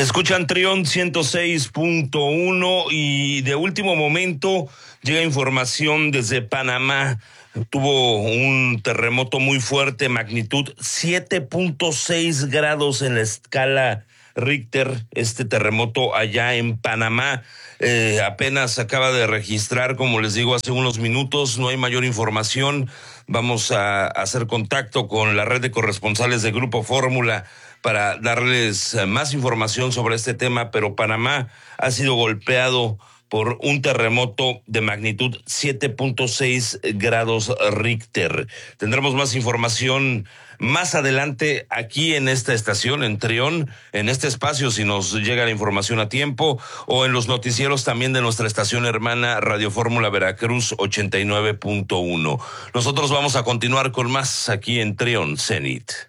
Escuchan Trión 106.1 y de último momento llega información desde Panamá. Tuvo un terremoto muy fuerte, magnitud 7.6 grados en la escala Richter, este terremoto allá en Panamá. Apenas acaba de registrar, como les digo, hace unos minutos, no hay mayor información. Vamos a hacer contacto con la red de corresponsales de Grupo Fórmula para darles más información sobre este tema, pero Panamá ha sido golpeado por un terremoto de magnitud 7.6 grados Richter. Tendremos más información más adelante aquí en esta estación, en Trión, en este espacio, si nos llega la información a tiempo, o en los noticieros también de nuestra estación hermana Radio Fórmula Veracruz 89.1. Nosotros vamos a continuar con más aquí en Trión Zenit.